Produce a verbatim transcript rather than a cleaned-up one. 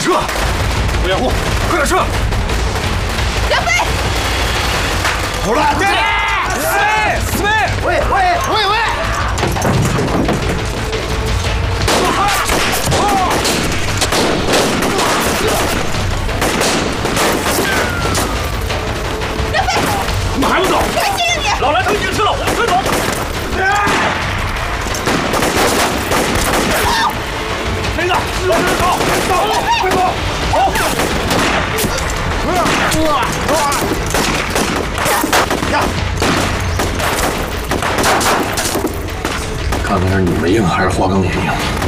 撤！不掩护，快点撤！ 梁飞， 好了，对。 四位，四位， 喂喂喂喂！ 梁飞， 怎么还不走？ 快接应你！ 老蓝头已经吃了，我们快走！谁的？老蓝头，走，快走！走！呀！看看是你们硬还是花岗岩硬？